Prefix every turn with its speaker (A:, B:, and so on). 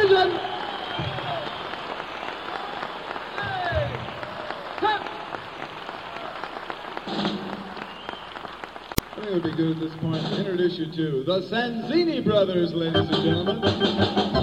A: decision. I think it would be good at this point to introduce you to the Sanzini brothers, ladies and gentlemen.